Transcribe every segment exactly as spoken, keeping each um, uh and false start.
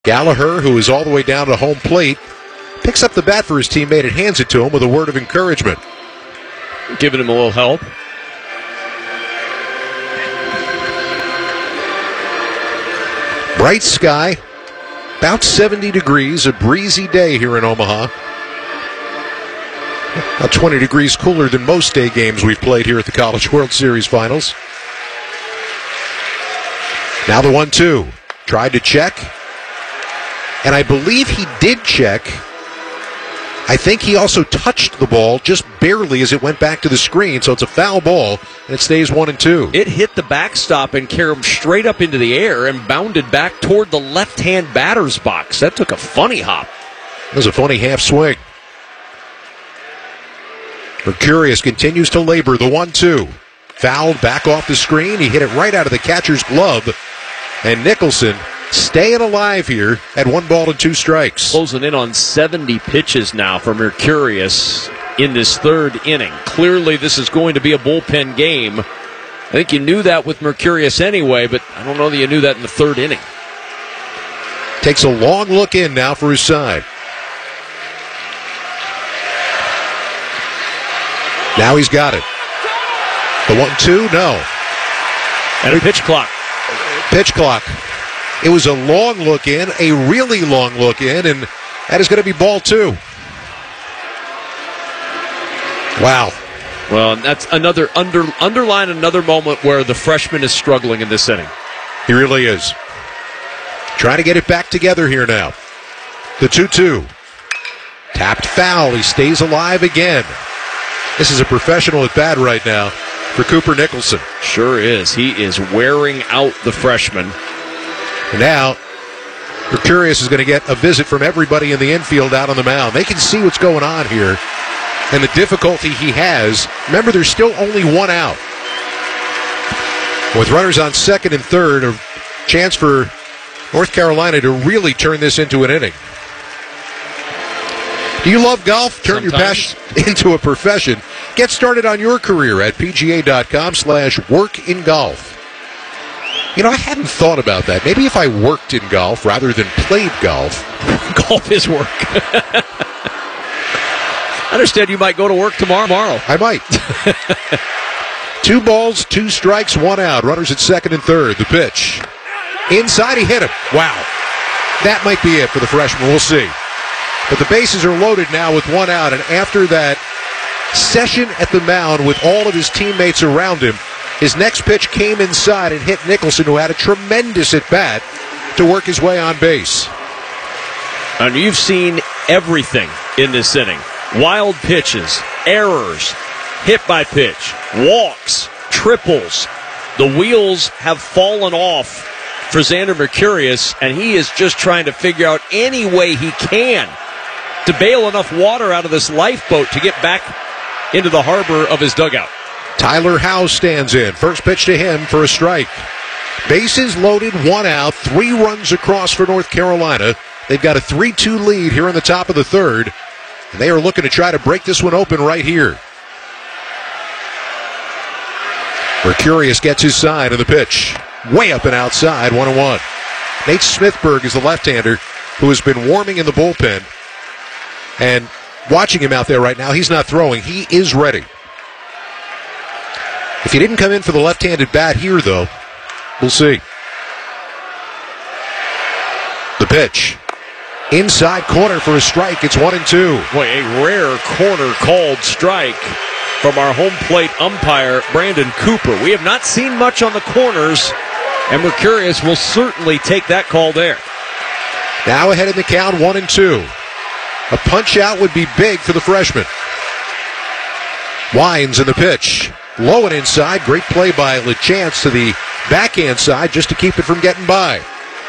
Gallagher, who is all the way down to home plate, picks up the bat for his teammate and hands it to him with a word of encouragement. Giving him a little help. Bright sky, about seventy degrees, a breezy day here in Omaha. About twenty degrees cooler than most day games we've played here at the College World Series Finals. Now the one two. Tried to check. And I believe he did check. I think he also touched the ball just barely as it went back to the screen, so it's a foul ball, and it stays one and two. It hit the backstop and carried him straight up into the air and bounded back toward the left-hand batter's box. That took a funny hop. It was a funny half swing. Mercurius continues to labor the one two. Fouled back off the screen. He hit it right out of the catcher's glove. And Nicholson staying alive here at one ball and two strikes. Closing in on seventy pitches now for Mercurius in this third inning. Clearly this is going to be a bullpen game. I think you knew that with Mercurius anyway, but I don't know that you knew that in the third inning. Takes a long look in now for his side. Now he's got it. The one two, no. And a pitch clock. Pitch clock. It was a long look in, a really long look in, and that is going to be ball two. Wow. Well, that's another under underline another moment where the freshman is struggling in this inning. He really is. Trying to get it back together here now. The two two. Tapped foul. He stays alive again. This is a professional at bat right now for Cooper Nicholson. Sure is. He is wearing out the freshman. And now, Mercurius is going to get a visit from everybody in the infield out on the mound. They can see what's going on here and the difficulty he has. Remember, there's still only one out. With runners on second and third, a chance for North Carolina to really turn this into an inning. Do you love golf? Turn Sometimes. your passion into a profession. Get started on your career at pga.com slash work in golf. You know, I hadn't thought about that. Maybe if I worked in golf rather than played golf. Golf is work. I understand you might go to work tomorrow. tomorrow. I might. Two balls, two strikes, one out. Runners at second and third. The pitch. Inside, he hit him. Wow. That might be it for the freshman. We'll see. But the bases are loaded now with one out, and after that session at the mound with all of his teammates around him, his next pitch came inside and hit Nicholson, who had a tremendous at-bat to work his way on base. And you've seen everything in this inning. Wild pitches, errors, hit by pitch, walks, triples. The wheels have fallen off for Xander Mercurius, and he is just trying to figure out any way he can to bail enough water out of this lifeboat to get back into the harbor of his dugout. Tyler Howe stands in. First pitch to him for a strike. Bases loaded, one out, three runs across for North Carolina. They've got a three two lead here in the top of the third, and they are looking to try to break this one open right here. Mercurius gets his side of the pitch. Way up and outside, one and one. Nate Smithberg is the left-hander who has been warming in the bullpen. And watching him out there right now, he's not throwing. He is ready. If he didn't come in for the left-handed bat here, though, we'll see. The pitch. Inside corner for a strike. It's one and two. Boy, a rare corner called strike from our home plate umpire, Brandon Cooper. We have not seen much on the corners, and Mercurius will certainly take that call there. Now ahead in the count, one and two. A punch out would be big for the freshman. Wines in the pitch. Low and inside. Great play by LeChance to the backhand side just to keep it from getting by.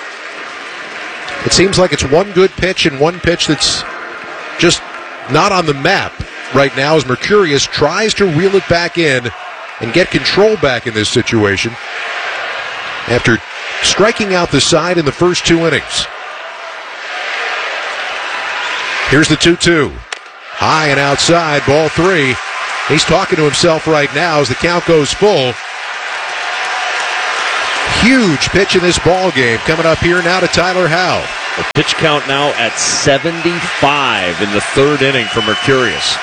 It seems like it's one good pitch and one pitch that's just not on the map right now as Mercurius tries to reel it back in and get control back in this situation after striking out the side in the first two innings. Here's the two two. High and outside, ball three. He's talking to himself right now as the count goes full. Huge pitch in this ball game coming up here now to Tyler Howe. The pitch count now at seventy-five in the third inning for Mercurius.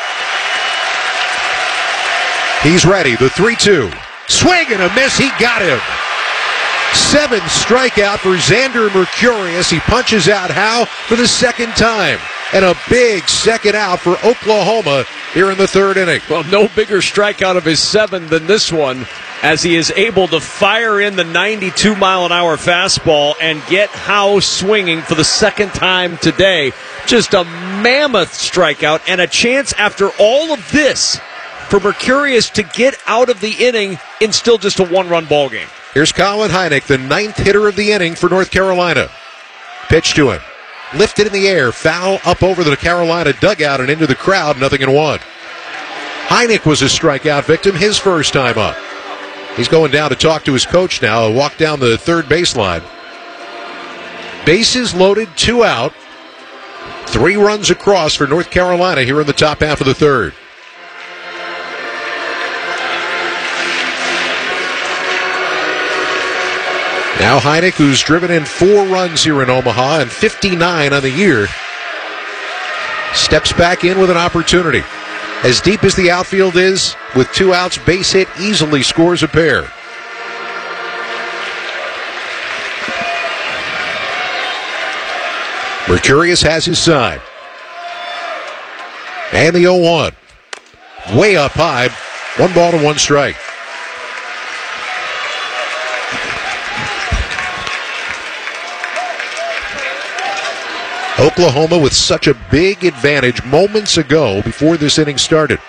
He's ready. The three two. Swing and a miss. He got him. Seventh strikeout for Xander Mercurius. He punches out Howe for the second time. And a big second out for Oklahoma here in the third inning. Well, no bigger strikeout of his seven than this one, as he is able to fire in the ninety-two mile an hour fastball and get Howe swinging for the second time today. Just a mammoth strikeout and a chance after all of this for Mercurius to get out of the inning in still just a one-run ball game. Here's Colin Hynek, the ninth hitter of the inning for North Carolina. Pitch to him. Lifted in the air, foul up over the Carolina dugout and into the crowd, nothing in one. Hynek was a strikeout victim his first time up. He's going down to talk to his coach now, a walk down the third baseline. Bases loaded, two out. Three runs across for North Carolina here in the top half of the third. Now Hynek, who's driven in four runs here in Omaha and fifty-nine on the year, steps back in with an opportunity. As deep as the outfield is, with two outs, base hit, easily scores a pair. Mercurius has his side. And the oh one. Way up high. One ball to one strike. Oklahoma with such a big advantage moments ago before this inning started.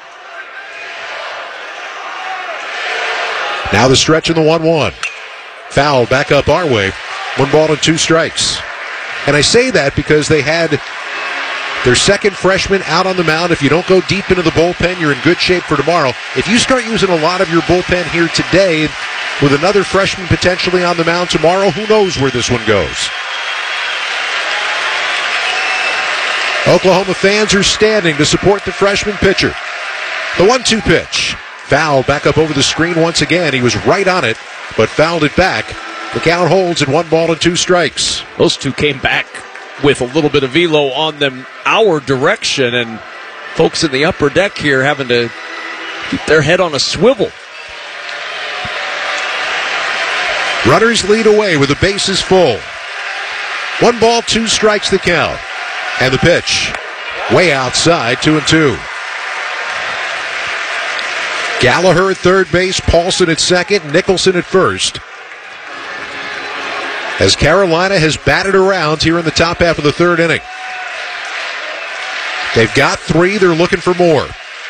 Now the stretch in the one one. Foul back up our way. One ball and two strikes. And I say that because they had their second freshman out on the mound. If you don't go deep into the bullpen, you're in good shape for tomorrow. If you start using a lot of your bullpen here today with another freshman potentially on the mound tomorrow, who knows where this one goes. Oklahoma fans are standing to support the freshman pitcher. The one two pitch. Foul back up over the screen once again. He was right on it, but fouled it back. The count holds at one ball and two strikes. Those two came back with a little bit of velo on them our direction, and folks in the upper deck here having to keep their head on a swivel. Runners lead away with the bases full. One ball, two strikes the count. And the pitch, way outside, two and two. Gallagher at third base, Paulson at second, Nicholson at first. As Carolina has batted around here in the top half of the third inning. They've got three, they're looking for more.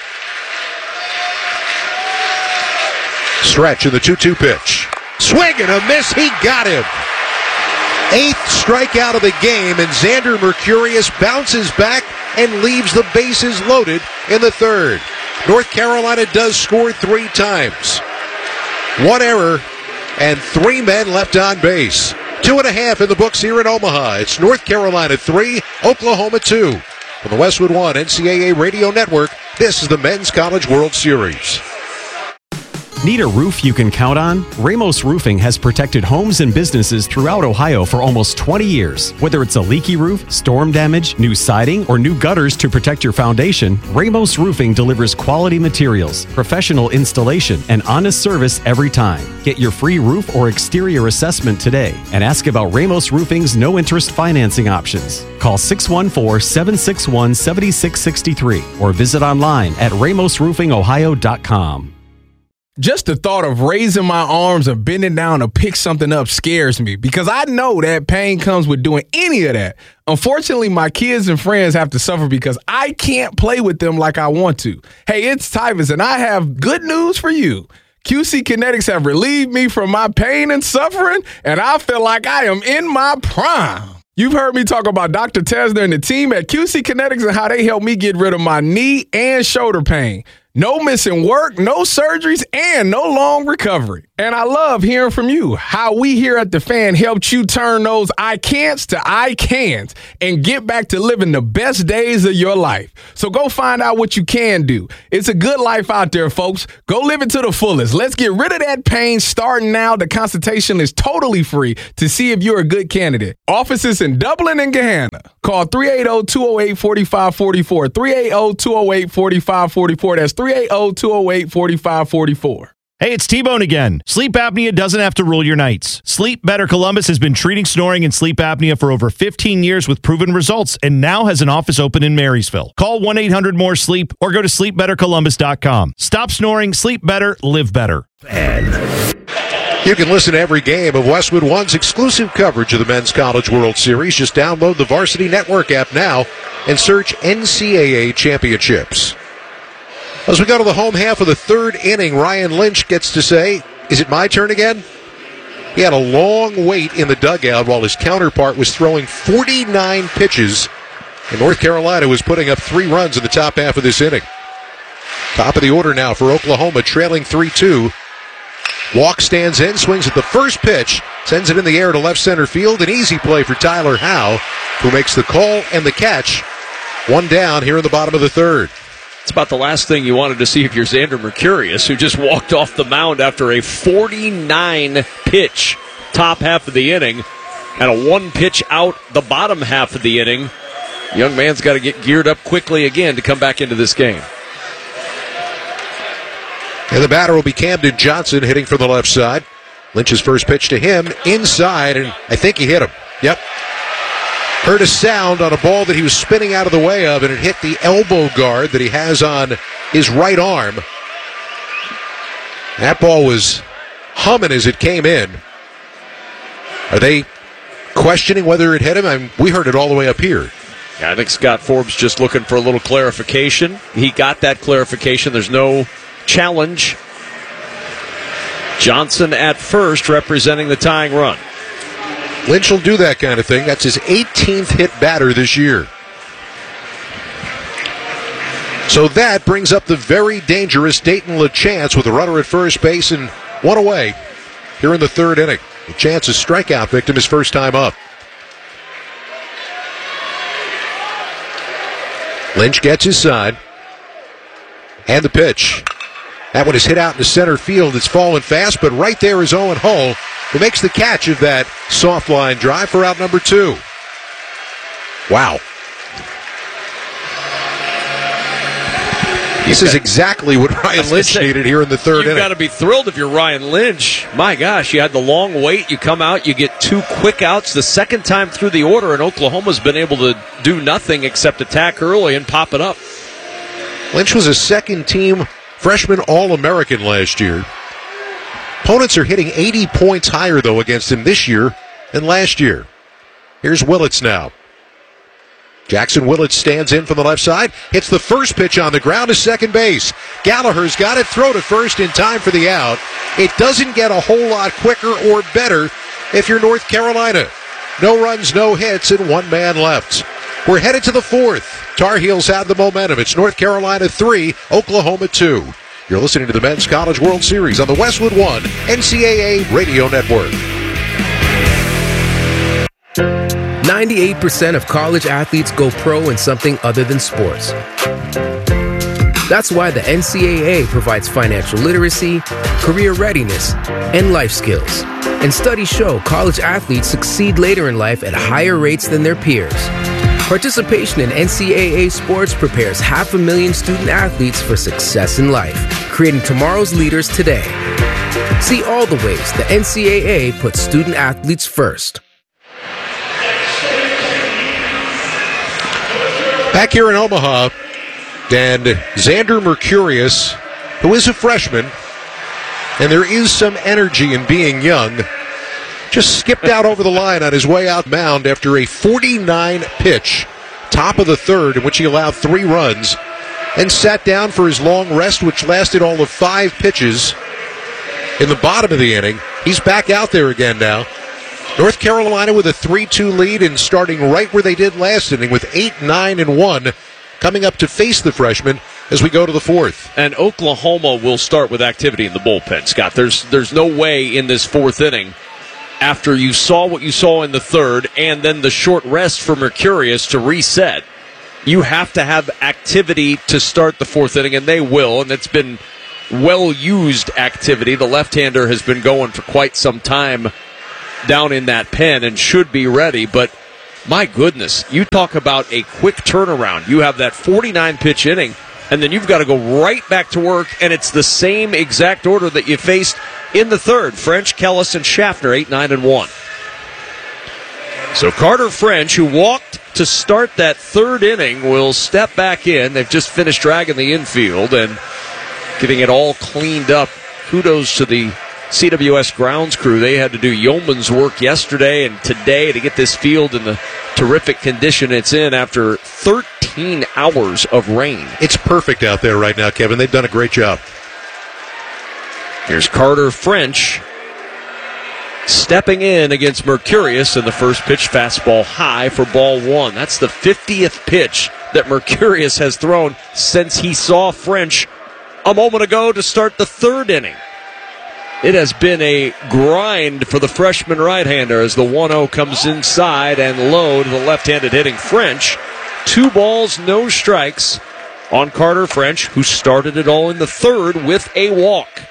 Stretch in the two two pitch. Swing and a miss, he got him. Eighth strikeout of the game, and Xander Mercurius bounces back and leaves the bases loaded in the third. North Carolina does score three times. One error and three men left on base. Two and a half in the books here in Omaha. It's North Carolina three, Oklahoma two. From the Westwood One N C double A Radio Network, this is the Men's College World Series. Need a roof you can count on? Ramos Roofing has protected homes and businesses throughout Ohio for almost twenty years. Whether it's a leaky roof, storm damage, new siding, or new gutters to protect your foundation, Ramos Roofing delivers quality materials, professional installation, and honest service every time. Get your free roof or exterior assessment today and ask about Ramos Roofing's no-interest financing options. Call six one four, seven six one, seven six six three or visit online at ramos roofing ohio dot com. Just the thought of raising my arms or bending down to pick something up scares me because I know that pain comes with doing any of that. Unfortunately, my kids and friends have to suffer because I can't play with them like I want to. Hey, it's Tyvus, and I have good news for you. Q C Kinetics have relieved me from my pain and suffering, and I feel like I am in my prime. You've heard me talk about Doctor Tesner and the team at Q C Kinetics and how they helped me get rid of my knee and shoulder pain. No missing work, no surgeries, and no long recovery. And I love hearing from you. How we here at The Fan helped you turn those I can'ts to I can't and get back to living the best days of your life. So go find out what you can do. It's a good life out there, folks. Go live it to the fullest. Let's get rid of that pain starting now. The consultation is totally free to see if you're a good candidate. Offices in Dublin and Gahanna. Call three eight zero, two zero eight, four five four four. three eight zero, two zero eight, four five four four. That's three eight zero, two zero eight, four five four four. Hey, it's T-Bone again. Sleep apnea doesn't have to rule your nights. Sleep Better Columbus has been treating snoring and sleep apnea for over fifteen years with proven results and now has an office open in Marysville. Call one eight hundred more sleep or go to sleep better columbus dot com. Stop snoring, sleep better, live better. You can listen to every game of Westwood One's exclusive coverage of the Men's College World Series. Just download the Varsity Network app now and search N C double A Championships. As we go to the home half of the third inning, Ryan Lynch gets to say, is it my turn again? He had a long wait in the dugout while his counterpart was throwing forty-nine pitches, and North Carolina was putting up three runs in the top half of this inning. Top of the order now for Oklahoma, trailing three two. Walk stands in, swings at the first pitch, sends it in the air to left center field. An easy play for Tyler Howe, who makes the call and the catch. One down here in the bottom of the third. It's about the last thing you wanted to see if you're Xander Mercurius, who just walked off the mound after a forty-nine pitch top half of the inning and a one pitch out the bottom half of the inning. Young man's got to get geared up quickly again to come back into this game. And the batter will be Camden Johnson, hitting from the left side. Lynch's first pitch to him, inside, and I think he hit him. Yep. Heard a sound on a ball that he was spinning out of the way of, and it hit the elbow guard that he has on his right arm. That ball was humming as it came in. Are they questioning whether it hit him? I mean, we heard it all the way up here. Yeah, I think Scott Forbes just looking for a little clarification. He got that clarification. There's no challenge. Johnson at first, representing the tying run. Lynch will do that kind of thing. That's his eighteenth hit batter this year. So that brings up the very dangerous Dayton LaChance with a runner at first base and one away here in the third inning. LaChance's strikeout victim his first time up. Lynch gets his side. And the pitch. That one is hit out into center field. It's fallen fast, but right there is Owen Hull, who makes the catch of that soft line drive for out number two. Wow. This is exactly what Ryan Lynch say, needed here in the third you've inning. You've got to be thrilled if you're Ryan Lynch. My gosh, you had the long wait. You come out, you get two quick outs. The second time through the order, and Oklahoma's been able to do nothing except attack early and pop it up. Lynch was a second-team freshman All-American last year. Opponents are hitting eighty points higher, though, against him this year than last year. Here's Willits now. Jackson Willits stands in from the left side, hits the first pitch on the ground to second base. Gallagher's got it, throw to first in time for the out. It doesn't get a whole lot quicker or better if you're North Carolina. No runs, no hits, and one man left. We're headed to the fourth. Tar Heels have the momentum. It's North Carolina three, Oklahoma two. You're listening to the Men's College World Series on the Westwood One N C double A Radio Network. ninety-eight percent of college athletes go pro in something other than sports. That's why the N C double A provides financial literacy, career readiness, and life skills. And studies show college athletes succeed later in life at higher rates than their peers. Participation in N C double A sports prepares half a million student athletes for success in life, creating tomorrow's leaders today. See all the ways the N C double A puts student athletes first. Back here in Omaha, and Xander Mercurius, who is a freshman, and there is some energy in being young, just skipped out over the line on his way out mound after a forty-nine pitch, top of the third, in which he allowed three runs, and sat down for his long rest, which lasted all of five pitches in the bottom of the inning. He's back out there again now. North Carolina with a three two lead and starting right where they did last inning with eight nine and one, coming up to face the freshman as we go to the fourth. And Oklahoma will start with activity in the bullpen, Scott. There's there's no way in this fourth inning, after you saw what you saw in the third and then the short rest for Mercurius to reset, you have to have activity to start the fourth inning, and they will, and it's been well-used activity. The left-hander has been going for quite some time down in that pen and should be ready, but my goodness, you talk about a quick turnaround. You have that forty-nine pitch inning, and then you've got to go right back to work, and it's the same exact order that you faced in the third. French, Kellis, and Schaffner, eight, nine, and one. So Carter French, who walked to start that third inning, will step back in. They've just finished dragging the infield and getting it all cleaned up. Kudos to the C W S grounds crew. They had to do yeoman's work yesterday and today to get this field in the terrific condition it's in after thirteen hours of rain. It's perfect out there right now, Kevin. They've done a great job. Here's Carter French stepping in against Mercurius, and the first pitch fastball high for ball one. That's the fiftieth pitch that Mercurius has thrown since he saw French a moment ago to start the third inning. It has been a grind for the freshman right-hander as the one oh comes inside and low to the left-handed hitting French. Two balls, no strikes on Carter French, who started it all in the third with a walk.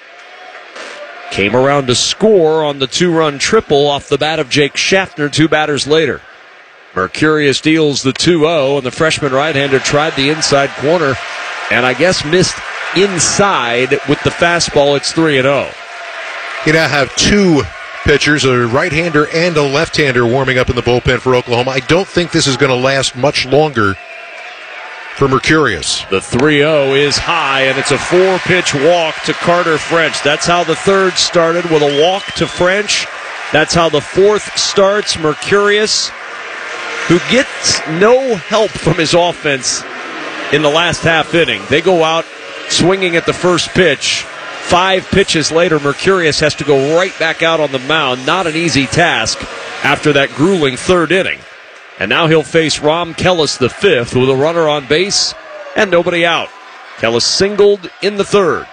Came around to score on the two-run triple off the bat of Jake Schaffner two batters later. Mercurius deals the two oh, and the freshman right-hander tried the inside corner and I guess missed inside with the fastball. It's three and oh. You now have two pitchers, a right-hander and a left-hander, warming up in the bullpen for Oklahoma. I don't think this is going to last much longer for Mercurius. The three oh is high, and it's a four-pitch walk to Carter French. That's how the third started, with a walk to French. That's how the fourth starts. Mercurius, who gets no help from his offense in the last half inning. They go out swinging at the first pitch. Five pitches later, Mercurius has to go right back out on the mound. Not an easy task after that grueling third inning. And now he'll face Rom Kellis the fifth with a runner on base and nobody out. Kellis singled in the third.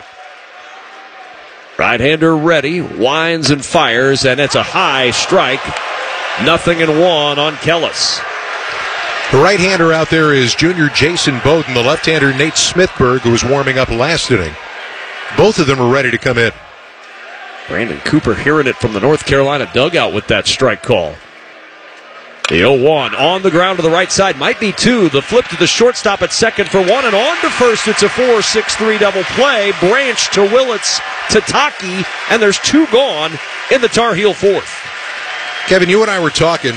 Right-hander ready, winds and fires, and it's a high strike. Nothing in one on Kellis. The right-hander out there is junior Jason Bowden, the left-hander Nate Smithberg, who was warming up last inning. Both of them are ready to come in. Brandon Cooper hearing it from the North Carolina dugout with that strike call. The oh one on the ground to the right side, might be two. The flip to the shortstop at second for one, and on to first. It's a four six three double play. Branch to Willits to Taki, and there's two gone in the Tar Heel fourth. Kevin, you and I were talking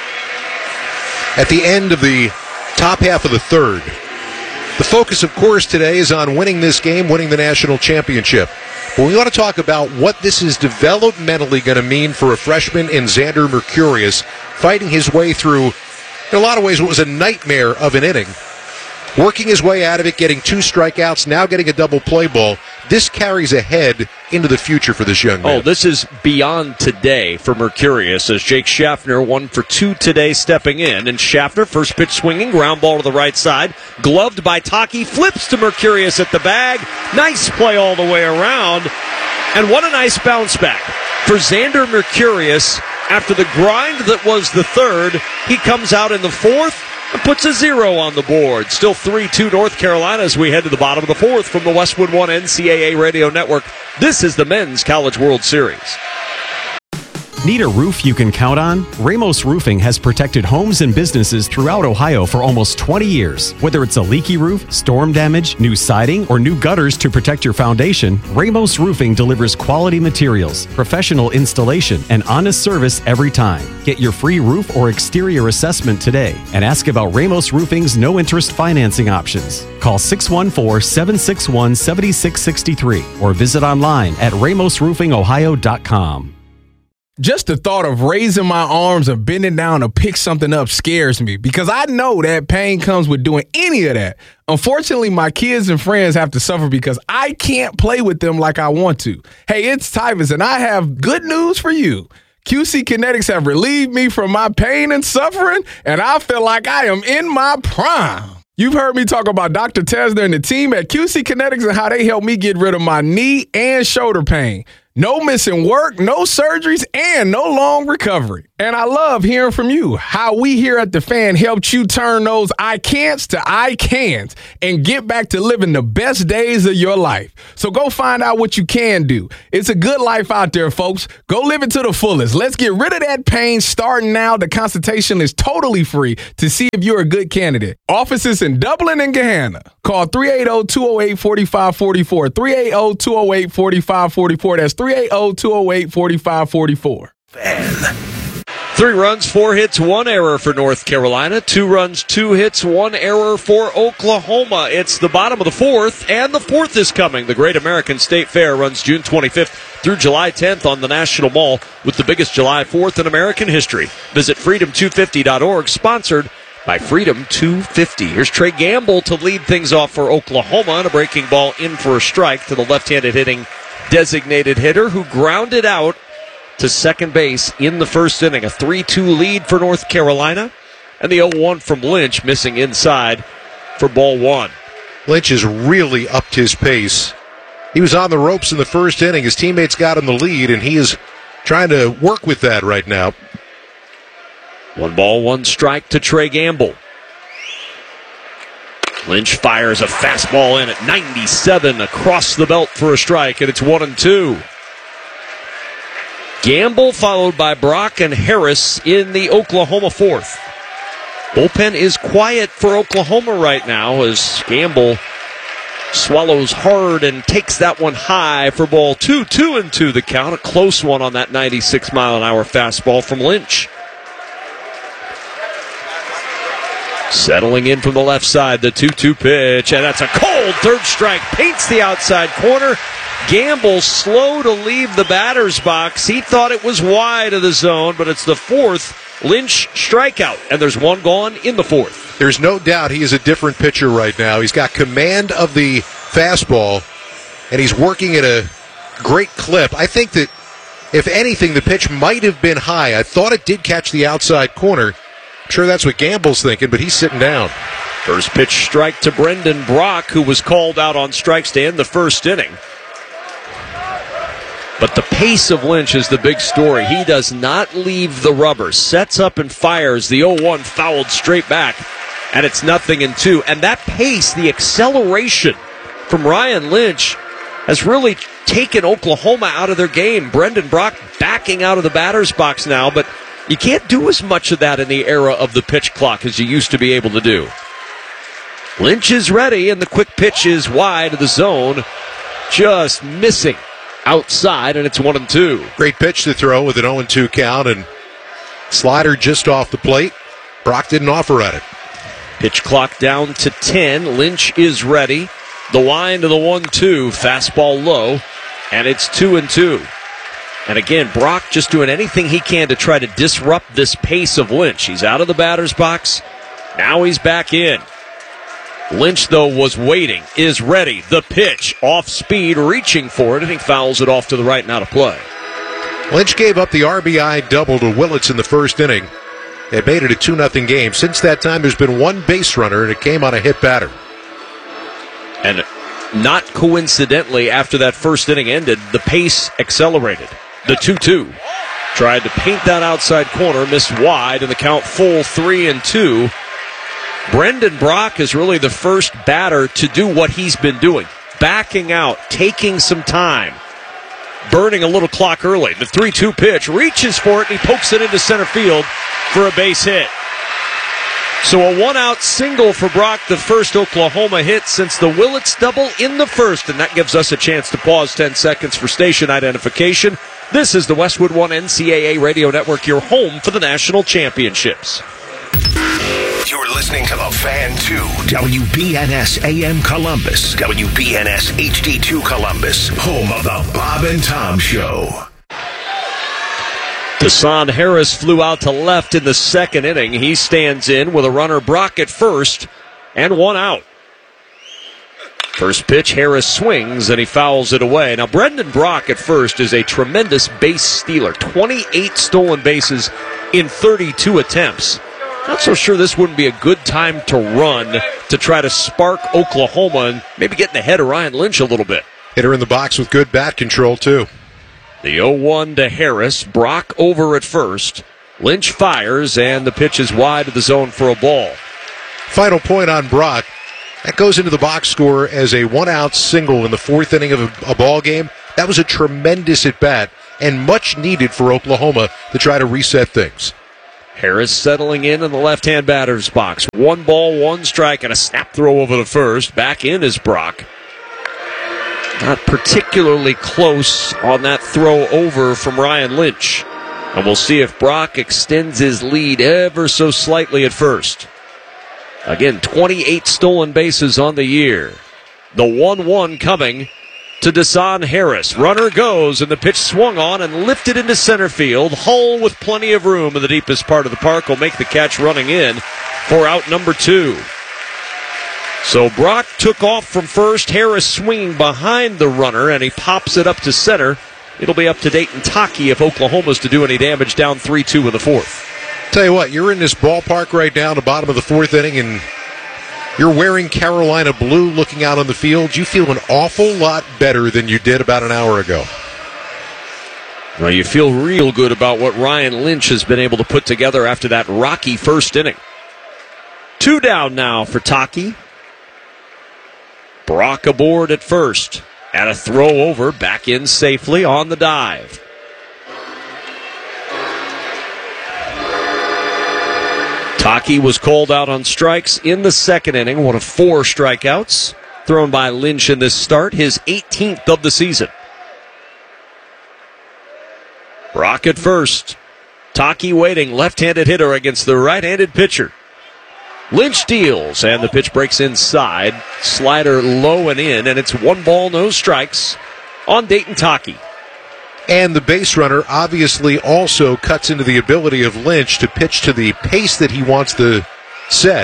at the end of the top half of the third. The focus, of course, today is on winning this game, winning the national championship. But we want to talk about what this is developmentally going to mean for a freshman in Xander Mercurius, fighting his way through, in a lot of ways, what was a nightmare of an inning. Working his way out of it, getting two strikeouts, now getting a double play ball. This carries ahead into the future for this young man. Oh, this is beyond today for Mercurius, as Jake Schaffner, one for two today, stepping in. And Schaffner, first pitch swinging, ground ball to the right side, gloved by Taki, flips to Mercurius at the bag. Nice play all the way around. And what a nice bounce back for Xander Mercurius. After the grind that was the third, he comes out in the fourth and puts a zero on the board. Still three two North Carolina as we head to the bottom of the fourth from the Westwood One N C double A Radio Network. This is the Men's College World Series. Need a roof you can count on? Ramos Roofing has protected homes and businesses throughout Ohio for almost twenty years. Whether it's a leaky roof, storm damage, new siding, or new gutters to protect your foundation, Ramos Roofing delivers quality materials, professional installation, and honest service every time. Get your free roof or exterior assessment today and ask about Ramos Roofing's no-interest financing options. Call six one four, seven six one, seven six six three or visit online at ramos roofing ohio dot com. Just the thought of raising my arms or bending down to pick something up scares me because I know that pain comes with doing any of that. Unfortunately, my kids and friends have to suffer because I can't play with them like I want to. Hey, it's Tyvus, and I have good news for you. Q C Kinetics have relieved me from my pain and suffering, and I feel like I am in my prime. You've heard me talk about Doctor Tesner and the team at Q C Kinetics and how they helped me get rid of my knee and shoulder pain. No missing work, no surgeries, and no long recovery. And I love hearing from you, how we here at The Fan helped you turn those I can'ts to I can'ts and get back to living the best days of your life. So go find out what you can do. It's a good life out there, folks. Go live it to the fullest. Let's get rid of that pain starting now. The consultation is totally free to see if you're a good candidate. Offices in Dublin and Gahanna. Call three eight zero, two zero eight, four five four four, three eight zero, two zero eight, four five four four. That's three eight zero, two zero eight, four five four four. Three runs, four hits, one error for North Carolina. Two runs, two hits, one error for Oklahoma. It's the bottom of the fourth, and the fourth is coming. The Great American State Fair runs June twenty-fifth through July tenth on the National Mall with the biggest July fourth in American history. Visit freedom two fifty dot org, sponsored by Freedom two fifty. Here's Trey Gamble to lead things off for Oklahoma, and a breaking ball in for a strike to the left-handed hitting designated hitter who grounded out to second base in the first inning. A three two lead for North Carolina, and the oh one from Lynch missing inside for ball one. Lynch has really upped his pace. He was on the ropes in the first inning. His teammates got him the lead, and he is trying to work with that right now. One ball, one strike to Trey Gamble. Lynch fires a fastball in at ninety-seven across the belt for a strike, and it's one and two. Gamble followed by Brock and Harris in the Oklahoma fourth. Bullpen is quiet for Oklahoma right now as Gamble swallows hard and takes that one high for ball two. Two and two the count. A close one on that ninety-six mile an hour fastball from Lynch. Settling in from the left side, the two two pitch, and that's a cold third strike. Paints the outside corner. Gamble slow to leave the batter's box. He thought it was wide of the zone, but it's the fourth Lynch strikeout, and there's one gone in the fourth. There's no doubt he is a different pitcher right now. He's got command of the fastball, and he's working at a great clip. I think that, if anything, the pitch might have been high. I thought it did catch the outside corner. I'm sure that's what Gamble's thinking, but he's sitting down. First pitch strike to Brendan Brock, who was called out on strikes to end the first inning. But the pace of Lynch is the big story. He does not leave the rubber. Sets up and fires. The oh one fouled straight back. And it's nothing in two. And that pace, the acceleration from Ryan Lynch, has really taken Oklahoma out of their game. Brendan Brock backing out of the batter's box now. But you can't do as much of that in the era of the pitch clock as you used to be able to do. Lynch is ready, and the quick pitch is wide of the zone. Just missing outside, and it's one and two. Great pitch to throw with an oh and two count, and slider just off the plate. Brock didn't offer at it. Pitch clock down to ten. Lynch is ready. The wind of the one two. Fastball low, and it's two and two. And again, Brock just doing anything he can to try to disrupt this pace of Lynch. He's out of the batter's box. Now he's back in. Lynch, though, was waiting, is ready. The pitch, off speed, reaching for it, and he fouls it off to the right and out of play. Lynch gave up the R B I double to Willits in the first inning. It made it a two nothing game. Since that time, there's been one base runner, and it came on a hit batter. And not coincidentally, after that first inning ended, the pace accelerated. The two two. Tried to paint that outside corner, missed wide, and the count full three and two. Brendan Brock is really the first batter to do what he's been doing. Backing out, taking some time, burning a little clock early. The three two pitch, reaches for it, and he pokes it into center field for a base hit. So a one-out single for Brock, the first Oklahoma hit since the Willits double in the first, and that gives us a chance to pause ten seconds for station identification. This is the Westwood One N C double A Radio Network, your home for the national championships. You're listening to The Fan two, W B N S A M Columbus, W B N S H D two Columbus, home of the Bob and Tom Show. Deshaun Harris flew out to left in the second inning. He stands in with a runner, Brock, at first, and one out. First pitch, Harris swings, and he fouls it away. Now, Brendan Brock at first is a tremendous base stealer. twenty-eight stolen bases in thirty-two attempts. Not so sure this wouldn't be a good time to run to try to spark Oklahoma and maybe get in the head of Ryan Lynch a little bit. Hitter in the box with good bat control, too. The oh one to Harris. Brock over at first. Lynch fires, and the pitch is wide of the zone for a ball. Final point on Brock. That goes into the box score as a one-out single in the fourth inning of a, a ball game. That was a tremendous at-bat and much needed for Oklahoma to try to reset things. Harris settling in in the left-hand batter's box. One ball, one strike, and a snap throw over the first. Back in is Brock. Not particularly close on that throw over from Ryan Lynch. And we'll see if Brock extends his lead ever so slightly at first. Again, twenty-eight stolen bases on the year. The one one coming to Desan Harris. Runner goes, and the pitch swung on and lifted into center field. Hull, with plenty of room in the deepest part of the park, will make the catch running in for out number two. So Brock took off from first. Harris swinging behind the runner, and he pops it up to center. It'll be up to Dayton Taki if Oklahoma's to do any damage, down three two in the fourth. Tell you what, you're in this ballpark right now, the bottom of the fourth inning, and you're wearing Carolina blue looking out on the field. You feel an awful lot better than you did about an hour ago. Well, you feel real good about what Ryan Lynch has been able to put together after that rocky first inning. Two down now for Taki. Brock aboard at first. At a throw over, back in safely on the dive. Taki was called out on strikes in the second inning, one of four strikeouts thrown by Lynch in this start, his eighteenth of the season. Brock at first. Taki waiting, left-handed hitter against the right-handed pitcher. Lynch deals, and the pitch breaks inside. Slider low and in, and it's one ball, no strikes on Dayton Taki. And the base runner obviously also cuts into the ability of Lynch to pitch to the pace that he wants to set.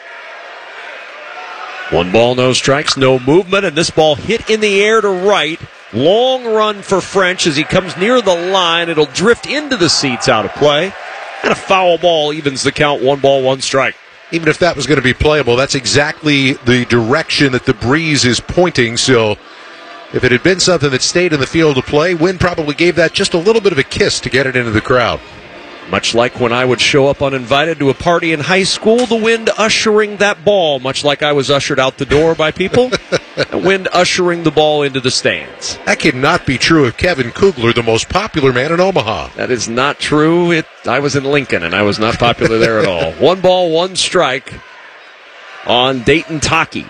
One ball, no strikes, no movement, and this ball hit in the air to right. Long run for French as he comes near the line. It'll drift into the seats, out of play. And a foul ball evens the count, one ball, one strike. Even if that was going to be playable, that's exactly the direction that the breeze is pointing. So if it had been something that stayed in the field of play, Wynn probably gave that just a little bit of a kiss to get it into the crowd. Much like when I would show up uninvited to a party in high school, the wind ushering that ball, much like I was ushered out the door by people, the wind ushering the ball into the stands. That cannot be true of Kevin Kugler, the most popular man in Omaha. That is not true. It, I was in Lincoln, and I was not popular there at all. One ball, one strike on Dayton Taki.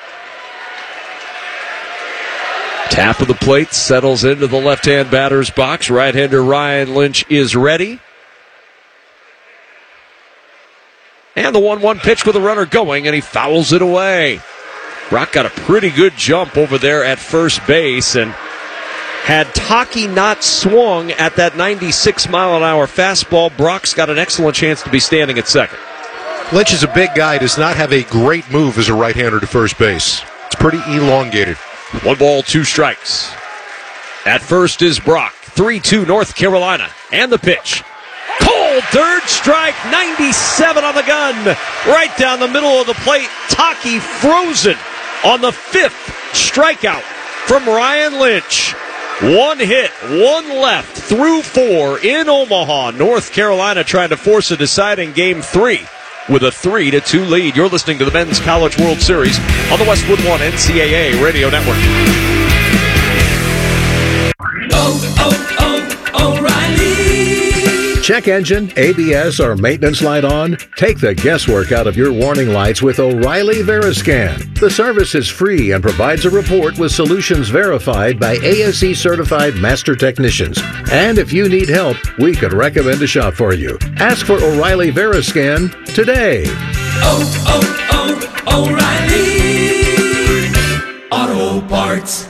Tap of the plate settles into the left-hand batter's box. Right-hander Ryan Lynch is ready. And the one one pitch with a runner going, and he fouls it away. Brock got a pretty good jump over there at first base, and had Taki not swung at that ninety-six mile an hour fastball, Brock's got an excellent chance to be standing at second. Lynch is a big guy, does not have a great move as a right-hander to first base. It's pretty elongated. One ball, two strikes. At first is Brock. three two North Carolina. And the pitch. Cold third strike, ninety-seven on the gun. Right down the middle of the plate. Taki frozen on the fifth strikeout from Ryan Lynch. One hit, one left through four in Omaha. North Carolina trying to force a deciding game three with a three to two lead. You're listening to the Men's College World Series on the Westwood One N C double A Radio Network. Oh, oh, oh, O'Reilly. Check engine, A B S, or maintenance light on? Take the guesswork out of your warning lights with O'Reilly Veriscan. The service is free and provides a report with solutions verified by A S E certified master technicians. And if you need help, we could recommend a shop for you. Ask for O'Reilly Veriscan today. Oh, oh, oh, O'Reilly Auto Parts.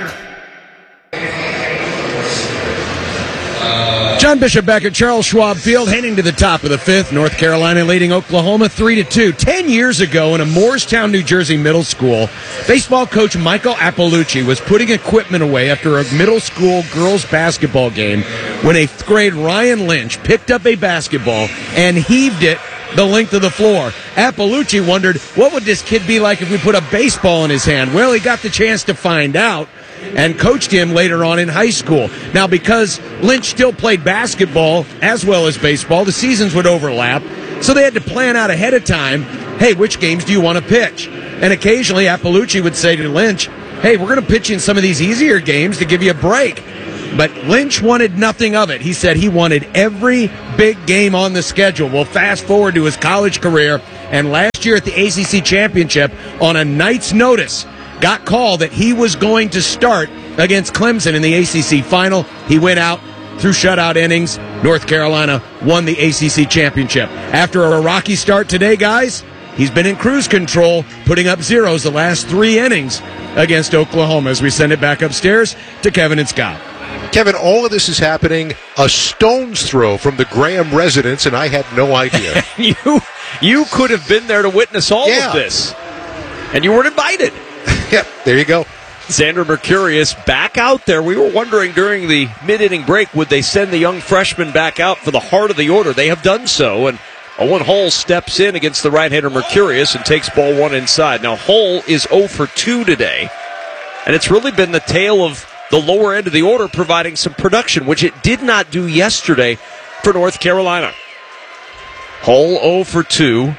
John Bishop back at Charles Schwab Field, heading to the top of the fifth. North Carolina leading Oklahoma three to two. Ten years ago in a Moorestown, New Jersey middle school, baseball coach Michael Appalucci was putting equipment away after a middle school girls basketball game when eighth grade Ryan Lynch picked up a basketball and heaved it the length of the floor. Appalucci wondered, what would this kid be like if we put a baseball in his hand? Well, he got the chance to find out and coached him later on in high school. Now, because Lynch still played basketball as well as baseball, the seasons would overlap, so they had to plan out ahead of time, hey, which games do you want to pitch? And occasionally Appalucci would say to Lynch, hey, we're going to pitch in some of these easier games to give you a break. But Lynch wanted nothing of it. He said he wanted every big game on the schedule. Well, fast forward to his college career, and last year at the A C C Championship, on a night's notice, got called that he was going to start against Clemson in the A C C final. He went out through shutout innings. North Carolina won the A C C Championship. After a rocky start today, guys, he's been in cruise control, putting up zeros the last three innings against Oklahoma. As we send it back upstairs to Kevin and Scott. Kevin, all of this is happening a stone's throw from the Graham residence, and I had no idea. you you could have been there to witness all yeah. of this, and you weren't invited. Yep, there you go. Xander Mercurius back out there. We were wondering during the mid-inning break, would they send the young freshman back out for the heart of the order? They have done so, and Owen Hull steps in against the right-hander Mercurius and takes ball one inside. Now, Hull is oh for two today, and it's really been the tale of the lower end of the order providing some production, which it did not do yesterday for North Carolina. Hull oh for two.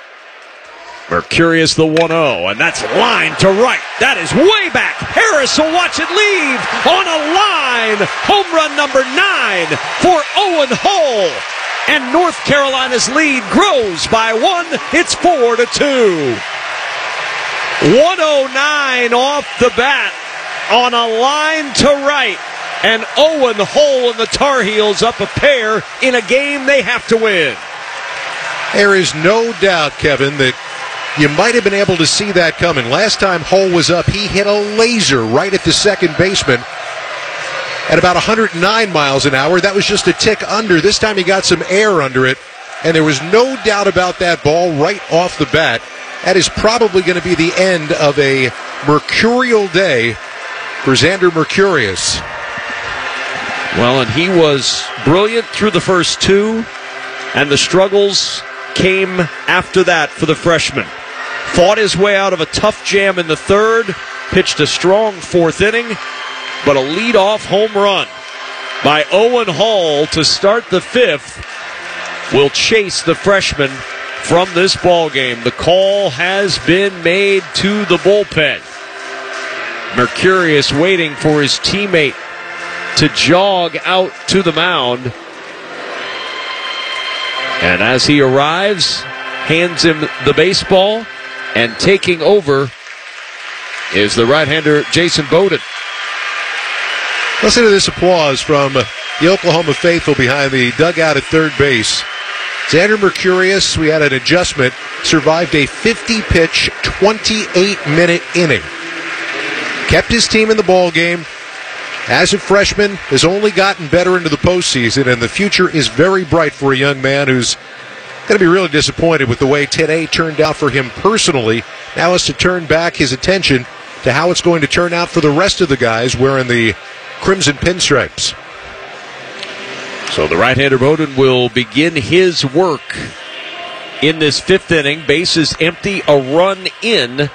Mercurius the one oh, and that's line to right. That is way back. Harris will watch it leave on a line. Home run number nine for Owen Hull. And North Carolina's lead grows by one. It's four to two. one oh nine off the bat on a line to right. And Owen Hull and the Tar Heels up a pair in a game they have to win. There is no doubt, Kevin, that you might have been able to see that coming. Last time Hull was up, he hit a laser right at the second baseman at about one hundred nine miles an hour. That was just a tick under. This time he got some air under it, and there was no doubt about that ball right off the bat. That is probably going to be the end of a mercurial day for Xander Mercurius. Well, and he was brilliant through the first two, and the struggles came after that for the freshman. Fought his way out of a tough jam in the third, pitched a strong fourth inning, but a leadoff home run by Owen Hull to start the fifth will chase the freshman from this ball game. The call has been made to the bullpen. Mercurius waiting for his teammate to jog out to the mound. And as he arrives, hands him the baseball, and taking over is the right-hander Jason Bowden. Listen to this applause from the Oklahoma faithful behind the dugout at third base. Xander Mercurius, we had an adjustment, survived a fifty-pitch, twenty-eight minute inning. Kept his team in the ball game. As a freshman, has only gotten better into the postseason, and the future is very bright for a young man who's going to be really disappointed with the way today turned out for him personally. Now has to turn back his attention to how it's going to turn out for the rest of the guys wearing the crimson pinstripes. So the right-hander Bowden will begin his work in this fifth inning. Bases empty, a run in.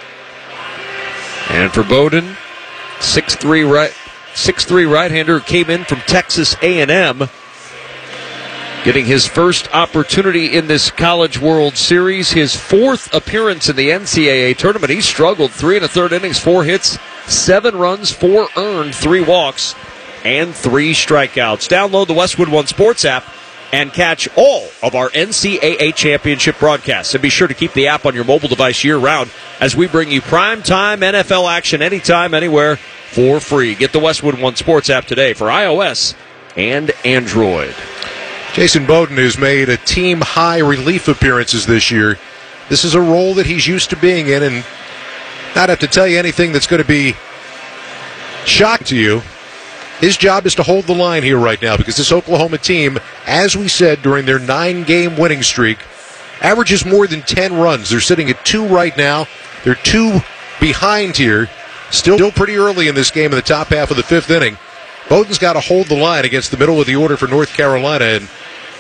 And for Bowden, six three right, six three right-hander came in from Texas A and M, getting his first opportunity in this College World Series, his fourth appearance in the N C double A tournament. He struggled three and a third innings, four hits, seven runs, four earned, three walks, and three strikeouts. Download the Westwood One Sports app and catch all of our N C double A championship broadcasts. And be sure to keep the app on your mobile device year-round as we bring you primetime N F L action anytime, anywhere for free. Get the Westwood One Sports app today for iOS and Android. Jason Bowden has made a team-high relief appearances this year. This is a role that he's used to being in, and not have to tell you anything that's going to be shocking to you. His job is to hold the line here right now, because this Oklahoma team, as we said during their nine-game winning streak, averages more than ten runs. They're sitting at two right now. They're two behind here. Still, still pretty early in this game in the top half of the fifth inning. Bowden's got to hold the line against the middle of the order for North Carolina, and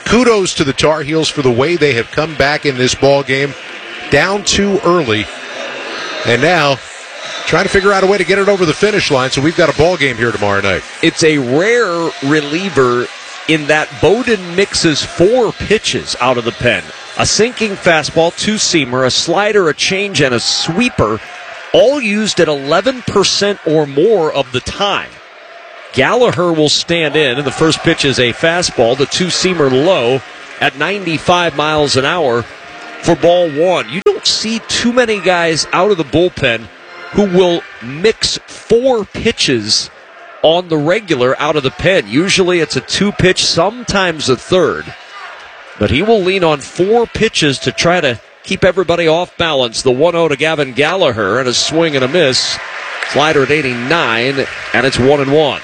kudos to the Tar Heels for the way they have come back in this ball game, down too early, and now trying to figure out a way to get it over the finish line. So we've got a ball game here tomorrow night. It's a rare reliever in that Bowden mixes four pitches out of the pen. A sinking fastball, two-seamer, a slider, a change, and a sweeper, all used at eleven percent or more of the time. Gallagher will stand in, and the first pitch is a fastball, the two-seamer low at ninety-five miles an hour for ball one. You don't see too many guys out of the bullpen who will mix four pitches on the regular out of the pen. Usually it's a two-pitch, sometimes a third. But he will lean on four pitches to try to keep everybody off balance. The one oh to Gavin Gallagher, and a swing and a miss. Slider at eighty-nine, and it's one and one.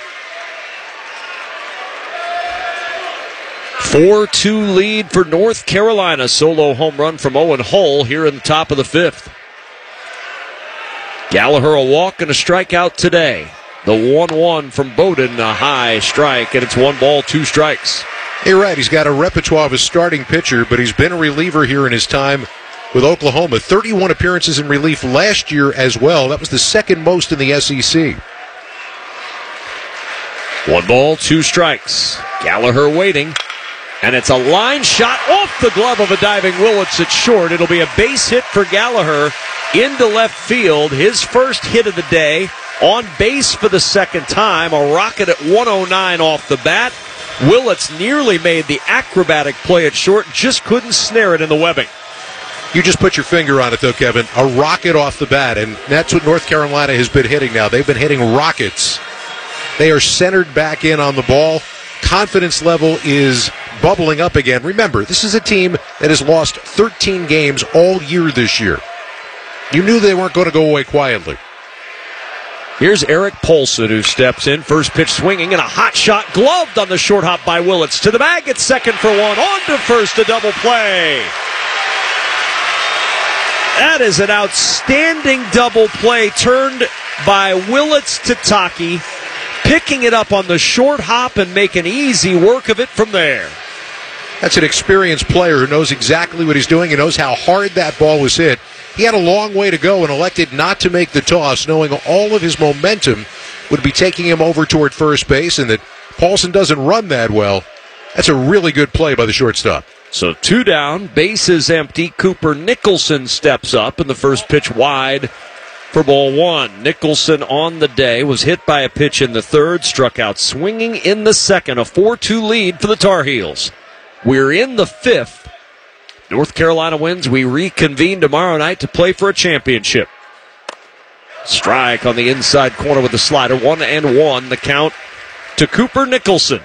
four two lead for North Carolina. Solo home run from Owen Hull here in the top of the fifth. Gallagher a walk and a strikeout today. The one one from Bowden, a high strike, and it's one ball, two strikes. You're right. He's got a repertoire of a starting pitcher, but he's been a reliever here in his time with Oklahoma. thirty-one appearances in relief last year as well. That was the second most in the S E C. One ball, two strikes. Gallagher waiting. And it's a line shot off the glove of a diving Willits at short. It'll be a base hit for Gallagher into left field. His first hit of the day. On base for the second time. A rocket at one oh nine off the bat. Willits nearly made the acrobatic play at short. Just couldn't snare it in the webbing. You just put your finger on it, though, Kevin. A rocket off the bat. And that's what North Carolina has been hitting now. They've been hitting rockets. They are centered back in on the ball. Confidence level is bubbling up again. Remember, this is a team that has lost thirteen games all year this year. You knew they weren't going to go away quietly. Here's Eric Paulson, who steps in. First pitch swinging, and a hot shot gloved on the short hop by Willits. To the bag at second for one. On to first, a double play. That is an outstanding double play turned by Willits to Taki, picking it up on the short hop and making easy work of it from there. That's an experienced player who knows exactly what he's doing and knows how hard that ball was hit. He had a long way to go and elected not to make the toss, knowing all of his momentum would be taking him over toward first base, and that Paulson doesn't run that well. That's a really good play by the shortstop. So two down, bases empty. Cooper Nicholson steps up, and the first pitch wide for ball one. Nicholson on the day was hit by a pitch in the third, struck out swinging in the second. A four two lead for the Tar Heels. We're in the fifth. North Carolina wins. We reconvene tomorrow night to play for a championship. Strike on the inside corner with the slider. One and one. The count to Cooper Nicholson.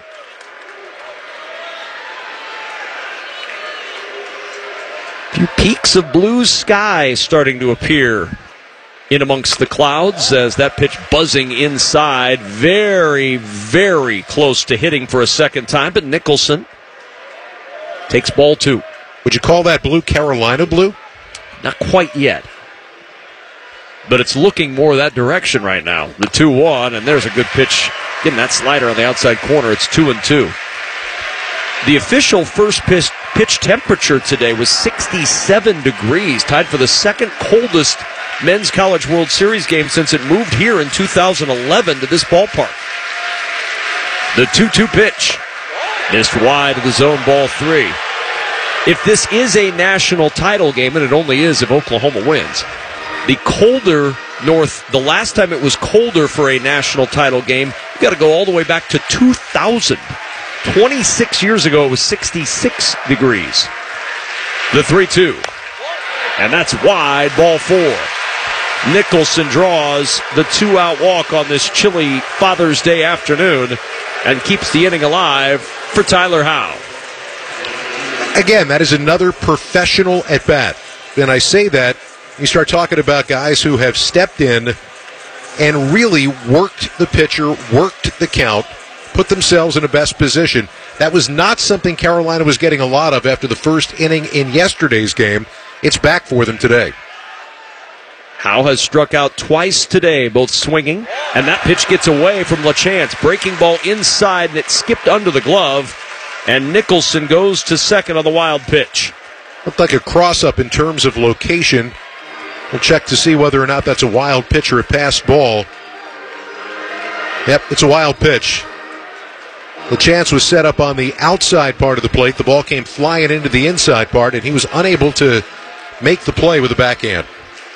A few peaks of blue sky starting to appear in amongst the clouds as that pitch buzzing inside. Very, very close to hitting for a second time, but Nicholson takes ball two. Would you call that blue Carolina blue? Not quite yet. But it's looking more that direction right now. The two one, and there's a good pitch. Getting that slider on the outside corner. It's two and two. The official first pitch, pitch temperature today was sixty-seven degrees, tied for the second coldest Men's College World Series game since it moved here in two thousand eleven to this ballpark. The two two pitch. Missed wide of the zone, ball three. If this is a national title game, and it only is if Oklahoma wins, the colder North, the last time it was colder for a national title game, you got to go all the way back to two thousand. twenty-six years ago, it was sixty-six degrees. The three two. And that's wide, ball four. Nicholson draws the two-out walk on this chilly Father's Day afternoon and keeps the inning alive for Tyler Howe. Again, that is another professional at-bat. And I say that, you start talking about guys who have stepped in and really worked the pitcher, worked the count, put themselves in a best position. That was not something Carolina was getting a lot of after the first inning in yesterday's game. It's back for them today. Howe has struck out twice today, both swinging, and that pitch gets away from LaChance. Breaking ball inside, and it skipped under the glove And Nicholson goes to second on the wild pitch. Looked like a cross-up in terms of location. We'll check to see whether or not that's a wild pitch or a passed ball. Yep, it's a wild pitch. The chance was set up on the outside part of the plate. The ball came flying into the inside part, and he was unable to make the play with the backhand.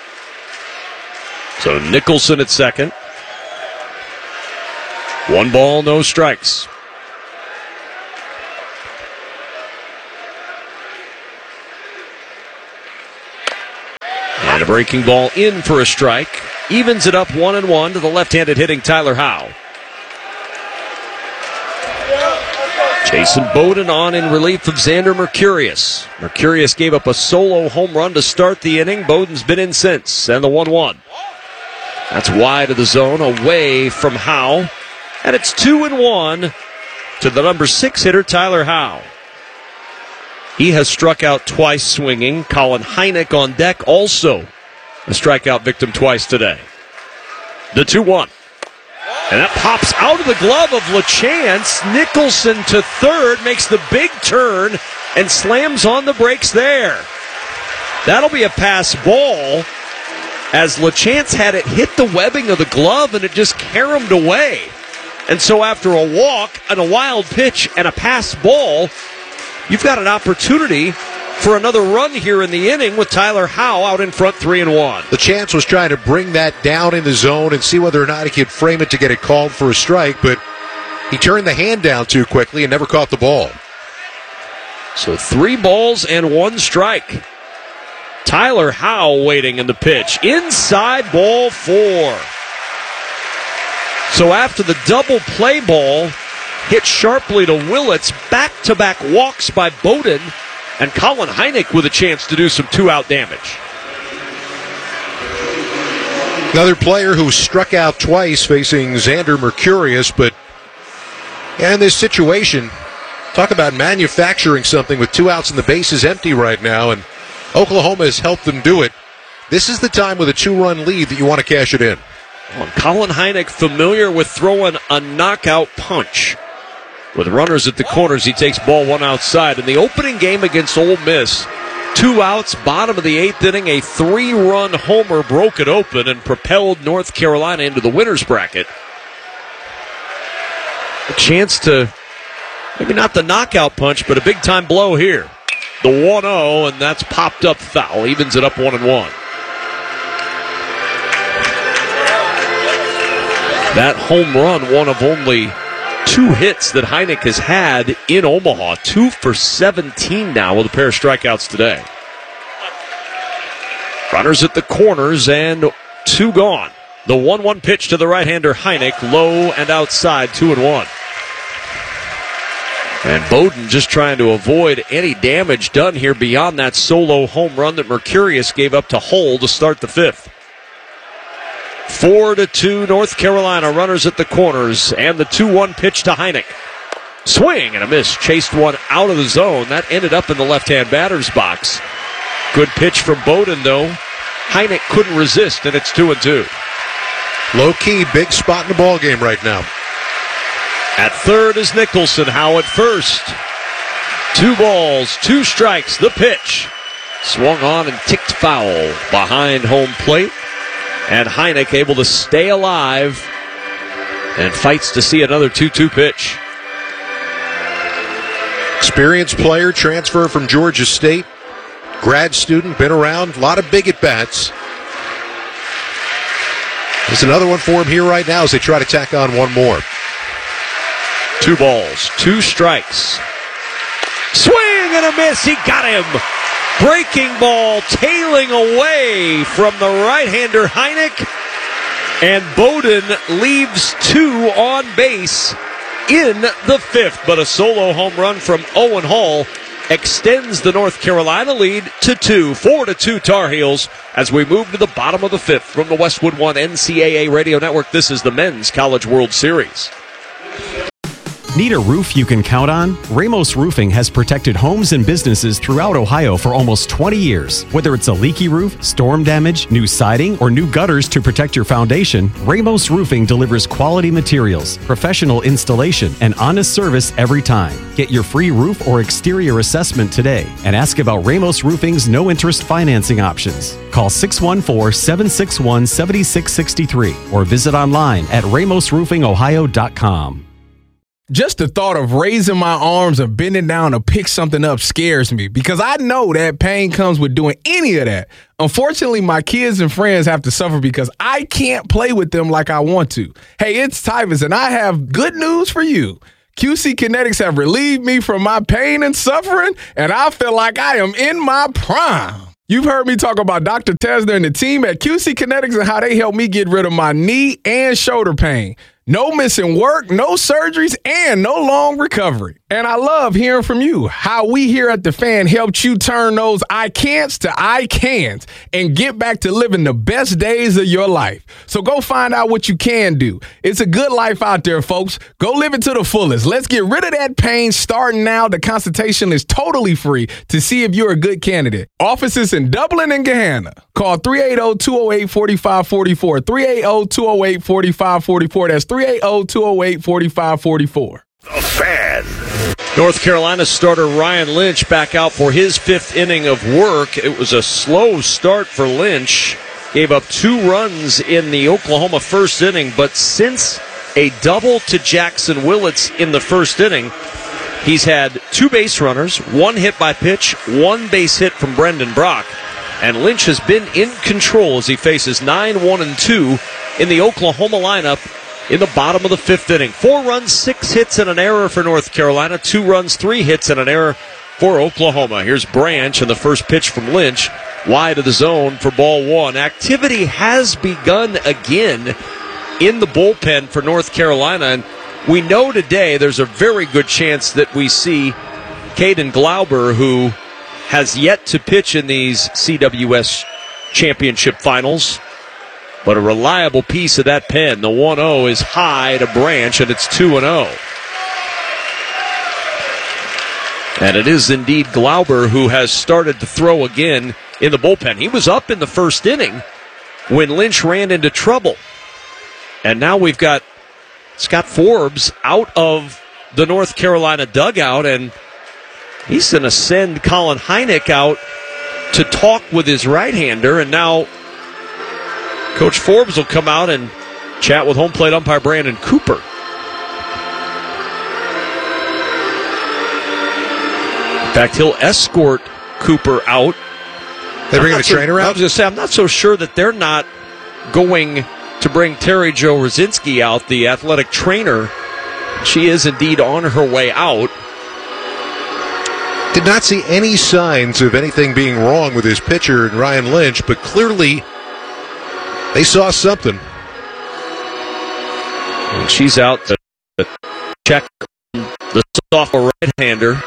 So Nicholson at second. One ball, no strikes. And a breaking ball in for a strike. Evens it up one and one to the left-handed hitting Tyler Howe. Jason Bowden on in relief of Xander Mercurius. Mercurius gave up a solo home run to start the inning. Bowden's been in since, and the one one. That's wide of the zone, away from Howe. And it's two and one to the number six hitter, Tyler Howe. He has struck out twice swinging. Colin Heineck on deck, also a strikeout victim twice today. The two one. And that pops out of the glove of LaChance. Nicholson to third, makes the big turn and slams on the brakes there. That'll be a pass ball, as LaChance had it hit the webbing of the glove and it just caromed away. And so after a walk and a wild pitch and a pass ball, you've got an opportunity for another run here in the inning with Tyler Howe out in front three and one. The chance was trying to bring that down in the zone and see whether or not he could frame it to get it called for a strike, but he turned the hand down too quickly and never caught the ball. So three balls and one strike. Tyler Howe waiting in the pitch. Inside ball four. So after the double play ball hit sharply to Willits, back-to-back walks by Bowden, and Colin Heineck with a chance to do some two-out damage. Another player who struck out twice facing Xander Mercurius, but in this situation, talk about manufacturing something with two outs and the base is empty right now, and Oklahoma has helped them do it. This is the time with a two-run lead that you want to cash it in. Well, Colin Heineck familiar with throwing a knockout punch. With runners at the corners, he takes ball one outside. In the opening game against Ole Miss, two outs, bottom of the eighth inning, a three-run homer broke it open and propelled North Carolina into the winner's bracket. A chance to, maybe not the knockout punch, but a big-time blow here. The one oh, and that's popped up foul. Evens it up one and one. That home run, one of only two hits that Heineck has had in Omaha. Two for seventeen now with a pair of strikeouts today. Runners at the corners and two gone. The one one pitch to the right-hander Heineck, low and outside, two and one. And Bowden just trying to avoid any damage done here beyond that solo home run that Mercurius gave up to Hull to start the fifth. Four to two, North Carolina. Runners at the corners, and the two one pitch to Heineck. Swing and a miss. Chased one out of the zone. That ended up in the left-hand batter's box. Good pitch from Bowden, though. Heineck couldn't resist, and it's two and two. Low-key, big spot in the ball game right now. At third is Nicholson. Howe at first. Two balls, two strikes. The pitch. Swung on and ticked foul behind home plate. And Heineck able to stay alive and fights to see another two two pitch. Experienced player, transfer from Georgia State. Grad student, been around, a lot of big at-bats. There's another one for him here right now as they try to tack on one more. Two balls, two strikes. Swing and a miss. He got him. Breaking ball tailing away from the right-hander Heineck. And Bowden leaves two on base in the fifth. But a solo home run from Owen Hall extends the North Carolina lead to two. Four to two Tar Heels as we move to the bottom of the fifth. From the Westwood One N C double A Radio Network, this is the Men's College World Series. Need a roof you can count on? Ramos Roofing has protected homes and businesses throughout Ohio for almost twenty years. Whether it's a leaky roof, storm damage, new siding, or new gutters to protect your foundation, Ramos Roofing delivers quality materials, professional installation, and honest service every time. Get your free roof or exterior assessment today and ask about Ramos Roofing's no-interest financing options. Call six one four, seven six one, seven six six three or visit online at ramos roofing ohio dot com. Just the thought of raising my arms or bending down to pick something up scares me because I know that pain comes with doing any of that. Unfortunately, my kids and friends have to suffer because I can't play with them like I want to. Hey, it's Tyvus, and I have good news for you. Q C Kinetics have relieved me from my pain and suffering, and I feel like I am in my prime. You've heard me talk about Doctor Tesner and the team at Q C Kinetics and how they helped me get rid of my knee and shoulder pain. No missing work, no surgeries, and no long recovery. And I love hearing from you, how we here at The Fan helped you turn those I can'ts to I can'ts and get back to living the best days of your life. So go find out what you can do. It's a good life out there, folks. Go live it to the fullest. Let's get rid of that pain starting now. The consultation is totally free to see if you're a good candidate. Offices in Dublin and Gahanna. Call three eight zero, two zero eight, four five four four, three eight zero, two zero eight, four five four four. That's three eight zero, two zero eight, four five four four. The Fan. North Carolina starter Ryan Lynch back out for his fifth inning of work. It was a slow start for Lynch. Gave up two runs in the Oklahoma first inning, but since a double to Jackson Willits in the first inning, he's had two base runners, one hit by pitch, one base hit from Brendan Brock. And Lynch has been in control as he faces nine one and two in the Oklahoma lineup in the bottom of the fifth inning. Four runs, six hits, and an error for North Carolina. Two runs, three hits, and an error for Oklahoma. Here's Branch and the first pitch from Lynch. Wide of the zone for ball one. Activity has begun again in the bullpen for North Carolina. And we know today there's a very good chance that we see Caden Glauber, who has yet to pitch in these C W S championship finals, but a reliable piece of that pen. The one oh is high to Branch, and it's two and oh. And it is indeed Glauber who has started to throw again in the bullpen. He was up in the first inning when Lynch ran into trouble. And now we've got Scott Forbes out of the North Carolina dugout, and he's going to send Colin Hynek out to talk with his right-hander, and now Coach Forbes will come out and chat with home plate umpire Brandon Cooper. In fact, he'll escort Cooper out. They bring the trainer out? I was going to say, I'm not so sure that they're not going to bring Terry Jo Rosinski out, the athletic trainer. She is indeed on her way out. Did not see any signs of anything being wrong with his pitcher, Ryan Lynch, but clearly they saw something. And she's out to check the sophomore right-hander.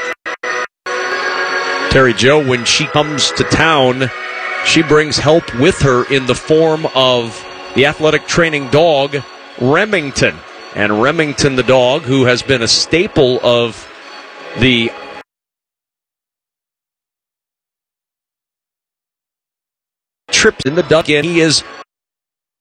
Terry Jo, when she comes to town, she brings help with her in the form of the athletic training dog, Remington. And Remington, the dog, who has been a staple of the trips in the duck, and he is